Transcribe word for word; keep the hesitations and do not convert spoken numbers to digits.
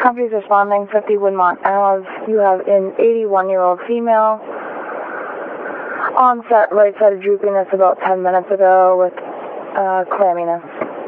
Company's responding, fifty Woodmont Ave. You have an eighty-one-year-old female. Onset right side of droopiness about ten minutes ago with uh, clamminess.